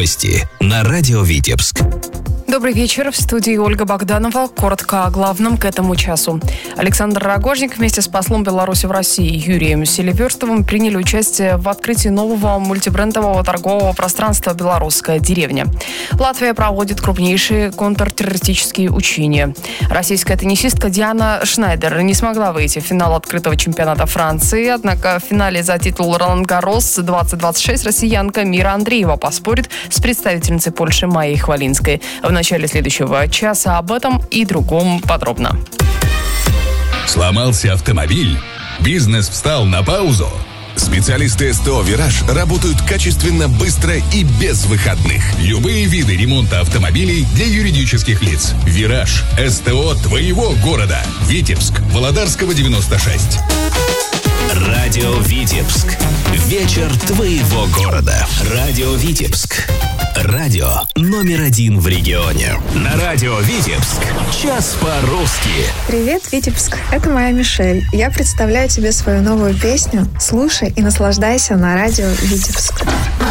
Новости на радио Витебск. Добрый вечер. В студии Ольга Богданова. Коротко о главном к этому часу. Александр Рогожник вместе с послом Беларуси в России Юрием Селиверстовым приняли участие в открытии нового мультибрендового торгового пространства «Белорусская деревня». Латвия проводит крупнейшие контртеррористические учения. Российская теннисистка Диана Шнайдер не смогла выйти в финал открытого чемпионата Франции, однако в финале за титул Ролан-Гаррос 2026 россиянка Мира Андреева поспорит с представительницей Польши Майей Хвалинской. В начале следующего часа об этом и другом подробно. Сломался автомобиль? Бизнес встал на паузу? Специалисты СТО «Вираж» работают качественно, быстро и без выходных. Любые виды ремонта автомобилей для юридических лиц. «Вираж» – СТО твоего города. Витебск, Володарского, 96. Радио Витебск. Вечер твоего города. Радио Витебск. Радио номер 1 в регионе. На радио Витебск. Час по-русски. Привет, Витебск. Это моя Мишель. Я представляю тебе свою новую песню. Слушай и наслаждайся на радио Витебск.